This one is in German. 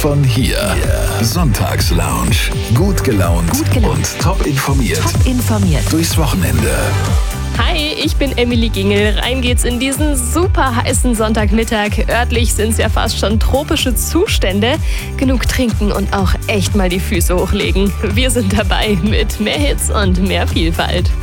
von hier. Sonntagslounge. Gut gelaunt, und top informiert. Durchs Wochenende. Hi, ich bin Emily Gingel. Rein geht's in diesen super heißen Sonntagmittag. Örtlich sind's ja fast schon tropische Zustände. Genug trinken und auch echt mal die Füße hochlegen. Wir sind dabei mit mehr Hits und mehr Vielfalt.